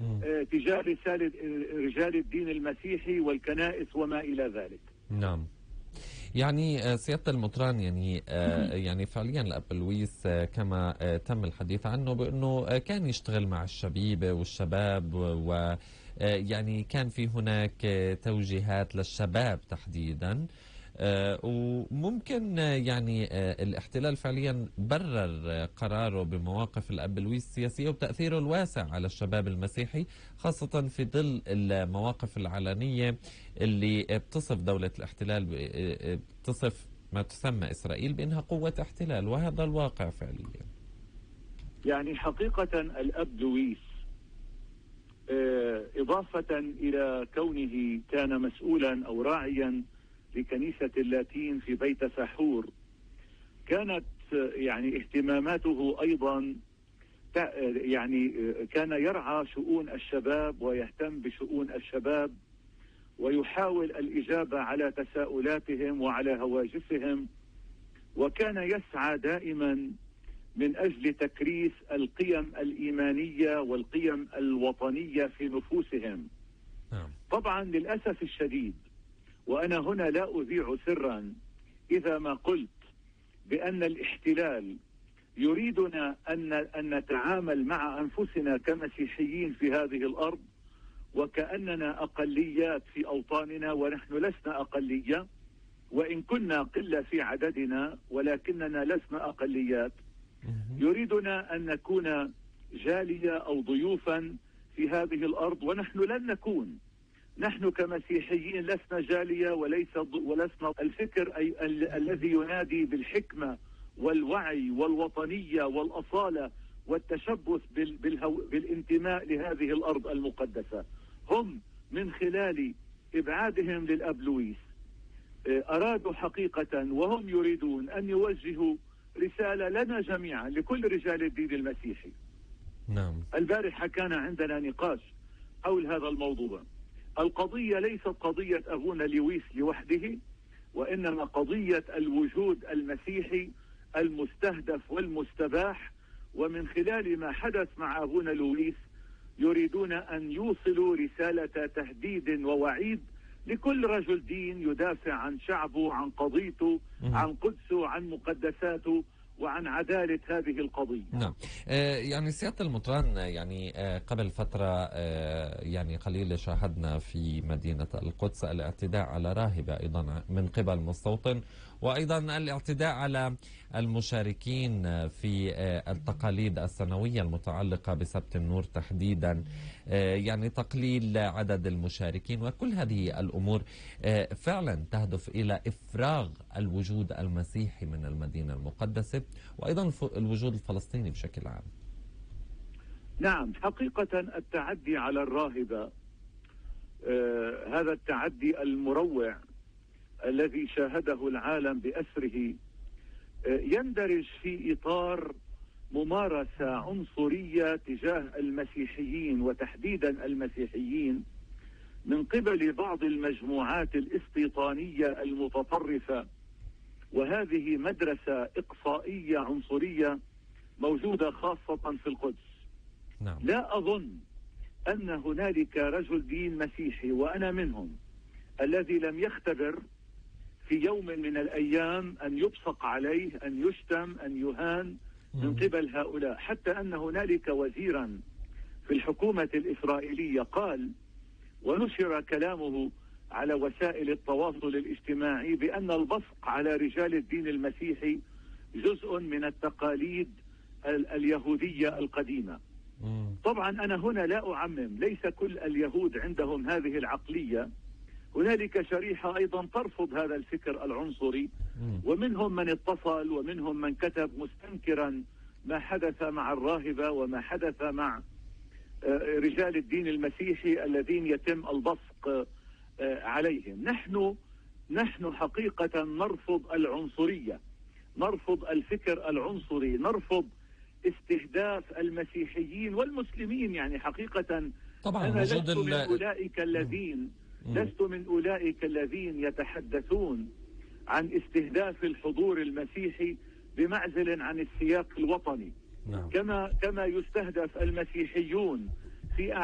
تجاه رسالة رجال الدين المسيحي والكنائس وما إلى ذلك. نعم. يعني سيادة المطران، يعني فعليا الأب لويس كما تم الحديث عنه بأنه كان يشتغل مع الشبيبة والشباب، ويعني كان في هناك توجيهات للشباب تحديدا، وممكن يعني الاحتلال فعليا برر قراره بمواقف الأب لويس السياسية وتأثيره الواسع على الشباب المسيحي، خاصة في ظل المواقف العلنية اللي بتصف دولة الاحتلال، بتصف ما تسمى إسرائيل بأنها قوة احتلال، وهذا الواقع فعليا. يعني حقيقة الأب لويس إضافة إلى كونه كان مسؤولا أو راعيا لكنيسة اللاتين في بيت ساحور، كانت يعني اهتماماته أيضا يعني كان يرعى شؤون الشباب ويهتم بشؤون الشباب ويحاول الإجابة على تساؤلاتهم وعلى هواجسهم، وكان يسعى دائما من أجل تكريس القيم الإيمانية والقيم الوطنية في نفوسهم. طبعا للأسف الشديد، وأنا هنا لا أذيع سرا إذا ما قلت بأن الاحتلال يريدنا أن نتعامل مع أنفسنا كمسيحيين في هذه الأرض وكأننا أقليات في أوطاننا، ونحن لسنا أقلية، وإن كنا قلة في عددنا ولكننا لسنا أقليات. يريدنا أن نكون جالية أو ضيوفا في هذه الأرض، ونحن لن نكون. نحن كمسيحيين لسنا جالية ولسنا الفكر الذي ينادي بالحكمة والوعي والوطنية والأصالة والتشبث بالانتماء لهذه الأرض المقدسة. هم من خلال إبعادهم للأب لويس أرادوا حقيقة، وهم يريدون أن يوجهوا رسالة لنا جميعا، لكل رجال الدين المسيحي. نعم. البارحة كان عندنا نقاش حول هذا الموضوع. القضية ليست قضية أبونا لويس لوحده، وإنما قضية الوجود المسيحي المستهدف والمستباح. ومن خلال ما حدث مع أبونا لويس يريدون أن يوصلوا رسالة تهديد ووعيد لكل رجل دين يدافع عن شعبه، عن قضيته، عن قدسه، عن مقدساته، وعن عدالة هذه القضية. نعم. يعني سيادة المطران، يعني قبل فترة يعني قليلة شاهدنا في مدينة القدس الاعتداء على راهبة أيضا من قبل مستوطن، وأيضا الاعتداء على المشاركين في التقاليد السنوية المتعلقة بسبت النور تحديدا، يعني تقليل عدد المشاركين، وكل هذه الأمور فعلا تهدف إلى إفراغ الوجود المسيحي من المدينة المقدسة، وأيضا الوجود الفلسطيني بشكل عام. نعم، حقيقة التعدي على الراهبة هذا التعدي المروع الذي شاهده العالم بأسره يندرج في إطار ممارسة عنصرية تجاه المسيحيين، وتحديدا المسيحيين، من قبل بعض المجموعات الاستيطانية المتطرفة. وهذه مدرسة إقصائية عنصرية موجودة خاصة في القدس. نعم. لا أظن أن هنالك رجل دين مسيحي، وأنا منهم، الذي لم يختبر في يوم من الأيام أن يبصق عليه، أن يشتم، أن يهان من قبل هؤلاء. حتى أن هنالك وزيرا في الحكومة الإسرائيلية قال ونشر كلامه على وسائل التواصل الاجتماعي بأن البصق على رجال الدين المسيحي جزء من التقاليد اليهودية القديمة. طبعا أنا هنا لا أعمم، ليس كل اليهود عندهم هذه العقلية، هنالك شريحة أيضا ترفض هذا الفكر العنصري، ومنهم من اتصل ومنهم من كتب مستنكرا ما حدث مع الراهبة وما حدث مع رجال الدين المسيحي الذين يتم البصق عليهم. نحن حقيقة نرفض العنصرية، نرفض الفكر العنصري، نرفض استهداف المسيحيين والمسلمين. يعني حقيقة طبعا أنا لست من أولئك الذين يتحدثون عن استهداف الحضور المسيحي بمعزل عن السياق الوطني. نعم. كما يستهدف المسيحيون في